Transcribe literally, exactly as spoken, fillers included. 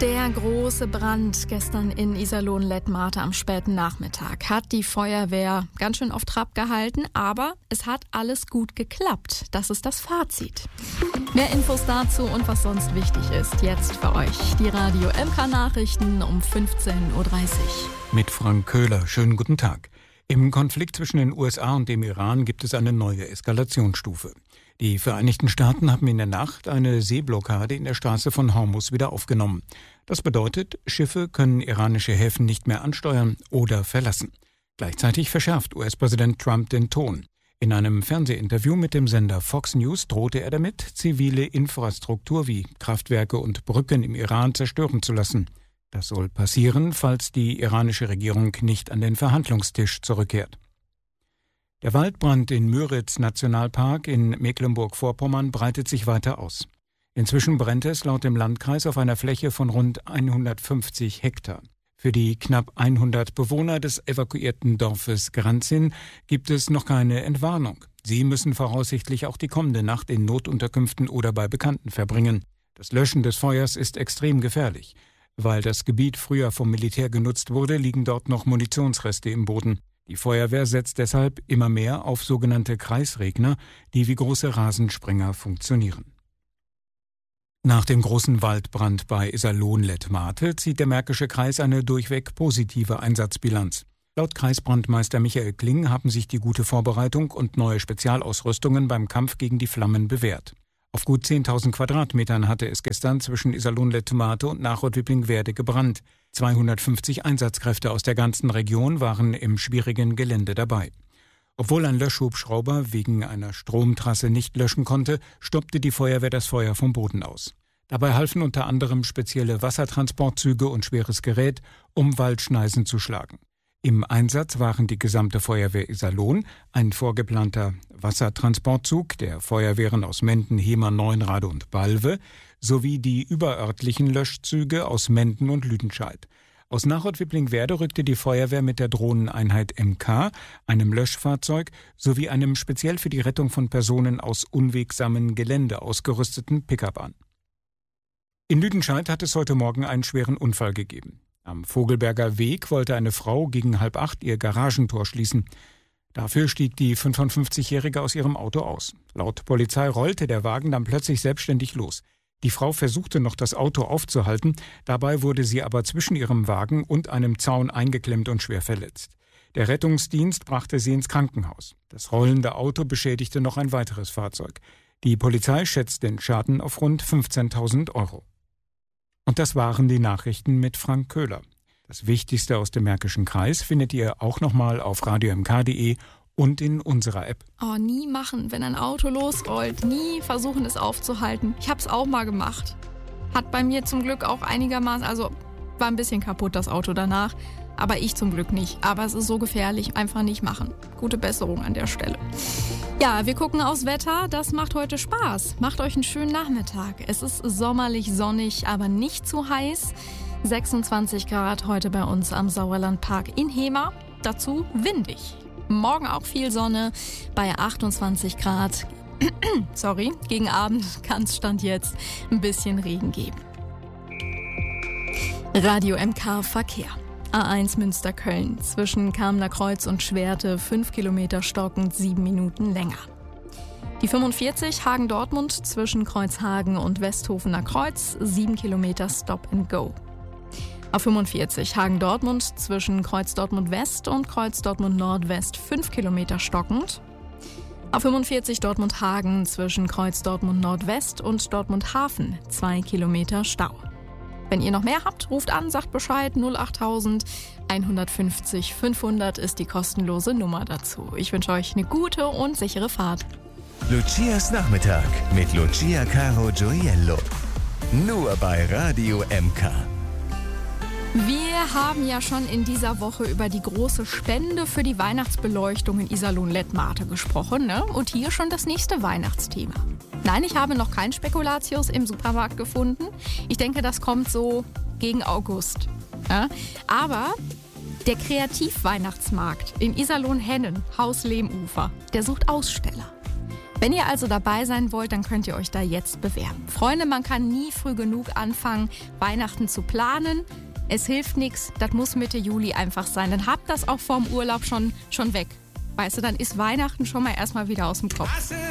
Der große Brand gestern in Iserlohn-Lettmate am späten Nachmittag hat die Feuerwehr ganz schön auf Trab gehalten, aber es hat alles gut geklappt. Das ist das Fazit. Mehr Infos dazu und was sonst wichtig ist, jetzt für euch. Die Radio M K-Nachrichten um fünfzehn Uhr dreißig. Mit Frank Köhler. Schönen guten Tag. Im Konflikt zwischen den U S A und dem Iran gibt es eine neue Eskalationsstufe. Die Vereinigten Staaten haben in der Nacht eine Seeblockade in der Straße von Hormuz wieder aufgenommen. Das bedeutet, Schiffe können iranische Häfen nicht mehr ansteuern oder verlassen. Gleichzeitig verschärft U S-Präsident Trump den Ton. In einem Fernsehinterview mit dem Sender Fox News drohte er damit, zivile Infrastruktur wie Kraftwerke und Brücken im Iran zerstören zu lassen. Das soll passieren, falls die iranische Regierung nicht an den Verhandlungstisch zurückkehrt. Der Waldbrand in Müritz-Nationalpark in Mecklenburg-Vorpommern breitet sich weiter aus. Inzwischen brennt es laut dem Landkreis auf einer Fläche von rund hundertfünfzig Hektar. Für die knapp hundert Bewohner des evakuierten Dorfes Granzin gibt es noch keine Entwarnung. Sie müssen voraussichtlich auch die kommende Nacht in Notunterkünften oder bei Bekannten verbringen. Das Löschen des Feuers ist extrem gefährlich. Weil das Gebiet früher vom Militär genutzt wurde, liegen dort noch Munitionsreste im Boden. Die Feuerwehr setzt deshalb immer mehr auf sogenannte Kreisregner, die wie große Rasensprenger funktionieren. Nach dem großen Waldbrand bei Iserlohn-Lettmate zieht der Märkische Kreis eine durchweg positive Einsatzbilanz. Laut Kreisbrandmeister Michael Kling haben sich die gute Vorbereitung und neue Spezialausrüstungen beim Kampf gegen die Flammen bewährt. Auf gut zehntausend Quadratmetern hatte es gestern zwischen Iserlohn-Lettmate und Nachod-Wippling-Werde gebrannt. zweihundertfünfzig Einsatzkräfte aus der ganzen Region waren im schwierigen Gelände dabei. Obwohl ein Löschhubschrauber wegen einer Stromtrasse nicht löschen konnte, stoppte die Feuerwehr das Feuer vom Boden aus. Dabei halfen unter anderem spezielle Wassertransportzüge und schweres Gerät, um Waldschneisen zu schlagen. Im Einsatz waren die gesamte Feuerwehr Iserlohn, ein vorgeplanter Wassertransportzug der Feuerwehren aus Menden, Hemer, Neunrade und Balve sowie die überörtlichen Löschzüge aus Menden und Lüdenscheid. Aus Nachod-Wippling-Werde rückte die Feuerwehr mit der Drohneneinheit M K, einem Löschfahrzeug sowie einem speziell für die Rettung von Personen aus unwegsamen Gelände ausgerüsteten Pickup an. In Lüdenscheid hat es heute Morgen einen schweren Unfall gegeben. Am Vogelberger Weg wollte eine Frau gegen halb acht ihr Garagentor schließen. Dafür stieg die fünfundfünfzigjährige aus ihrem Auto aus. Laut Polizei rollte der Wagen dann plötzlich selbstständig los. Die Frau versuchte noch, das Auto aufzuhalten, dabei wurde sie aber zwischen ihrem Wagen und einem Zaun eingeklemmt und schwer verletzt. Der Rettungsdienst brachte sie ins Krankenhaus. Das rollende Auto beschädigte noch ein weiteres Fahrzeug. Die Polizei schätzt den Schaden auf rund fünfzehntausend Euro. Und das waren die Nachrichten mit Frank Köhler. Das Wichtigste aus dem Märkischen Kreis findet ihr auch nochmal auf radio m k punkt d e und in unserer App. Oh, nie machen, wenn ein Auto losrollt. Nie versuchen, es aufzuhalten. Ich habe es auch mal gemacht. Hat bei mir zum Glück auch einigermaßen, also war ein bisschen kaputt, das Auto danach. Aber ich zum Glück nicht. Aber es ist so gefährlich, einfach nicht machen. Gute Besserung an der Stelle. Ja, wir gucken aufs Wetter. Das macht heute Spaß. Macht euch einen schönen Nachmittag. Es ist sommerlich sonnig, aber nicht zu heiß. sechsundzwanzig Grad heute bei uns am Sauerlandpark in Hemer. Dazu windig. Morgen auch viel Sonne bei achtundzwanzig Grad. Sorry, gegen Abend kann es Stand jetzt ein bisschen Regen geben. Radio M K Verkehr. A eins Münster-Köln, zwischen Kamener Kreuz und Schwerte, fünf Kilometer stockend, sieben Minuten länger. Die fünfundvierzig Hagen-Dortmund, zwischen Kreuzhagen und Westhofener Kreuz, sieben Kilometer Stop and Go. A fünfundvierzig Hagen-Dortmund, zwischen Kreuz Dortmund West und Kreuz Dortmund Nordwest, fünf Kilometer stockend. A fünfundvierzig Dortmund-Hagen, zwischen Kreuz Dortmund Nordwest und Dortmund Hafen, zwei Kilometer Stau. Wenn ihr noch mehr habt, ruft an, sagt Bescheid, null achttausend hundertfünfzig fünfhundert ist die kostenlose Nummer dazu. Ich wünsche euch eine gute und sichere Fahrt. Lucias Nachmittag mit Lucia Caro Gioiello. Nur bei Radio M K. Wir haben ja schon in dieser Woche über die große Spende für die Weihnachtsbeleuchtung in Iserlohn-Lettmate gesprochen, ne? Und hier schon das nächste Weihnachtsthema. Nein, ich habe noch kein Spekulatius im Supermarkt gefunden. Ich denke, das kommt so gegen August. Ja? Aber der Kreativweihnachtsmarkt in Iserlohn-Hennen, Haus Lehmufer, der sucht Aussteller. Wenn ihr also dabei sein wollt, dann könnt ihr euch da jetzt bewerben. Freunde, man kann nie früh genug anfangen, Weihnachten zu planen. Es hilft nichts, das muss Mitte Juli einfach sein. Dann habt das auch vorm Urlaub schon, schon weg. Weißt du, dann ist Weihnachten schon mal erstmal wieder aus dem Kopf.